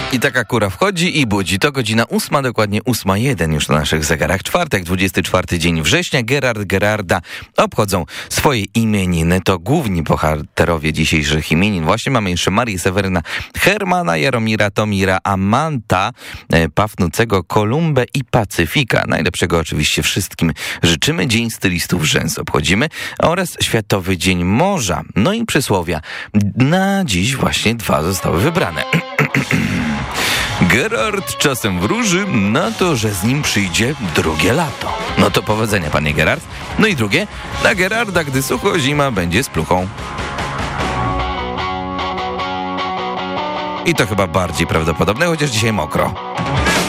I taka kura wchodzi i budzi. To godzina 8, dokładnie 8:01 już na naszych zegarach. Czwartek, 24 dzień września. Gerarda obchodzą swoje imieniny. To główni bohaterowie dzisiejszych imienin. Właśnie mamy jeszcze Marię, Seweryna, Hermana, Jaromira, Tomira, Amanta, Pafnucego, Kolumbę i Pacyfika. Najlepszego oczywiście wszystkim życzymy. Dzień stylistów rzęs obchodzimy oraz Światowy Dzień Morza. No i przysłowia. Na dziś właśnie 2 zostały wybrane. Gerard czasem wróży na to, że z nim przyjdzie drugie lato. No to powodzenia, panie Gerard. No i drugie, na Gerarda, gdy sucho, zima będzie z pluchą. I to chyba bardziej prawdopodobne, chociaż dzisiaj mokro.